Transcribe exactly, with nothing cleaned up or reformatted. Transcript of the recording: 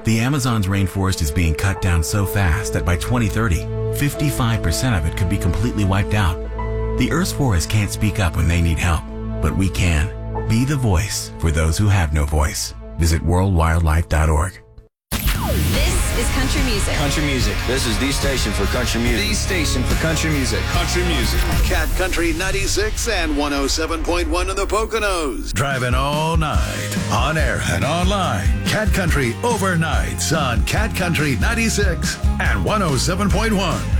The Amazon's rainforest is being cut down so fast that by twenty thirty, fifty-five percent of it could be completely wiped out. The Earth's forests can't speak up when they need help, but we can. Be the voice for those who have no voice. Visit world wildlife dot org. This is country music. Country music. This is the station for country music. The station for country music. Country music. Cat Country ninety-six and one oh seven point one in the Poconos. Driving all night. On air and online. Cat Country overnights on Cat Country ninety-six and one oh seven point one.